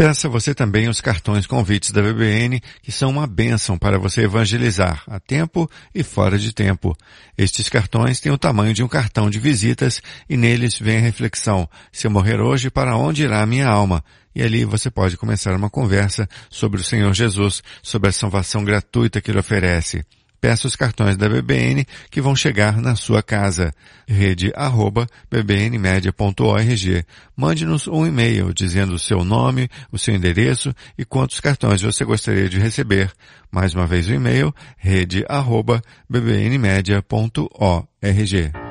Peça você também os cartões convites da BBN, que são uma bênção para você evangelizar a tempo e fora de tempo. Estes cartões têm o tamanho de um cartão de visitas e neles vem a reflexão: se eu morrer hoje, para onde irá a minha alma? E ali você pode começar uma conversa sobre o Senhor Jesus, sobre a salvação gratuita que Ele oferece. Peça os cartões da BBN que vão chegar na sua casa. rede@bbnmedia.org. Mande-nos um e-mail dizendo o seu nome, o seu endereço e quantos cartões você gostaria de receber. Mais uma vez o e-mail, rede@bbnmedia.org.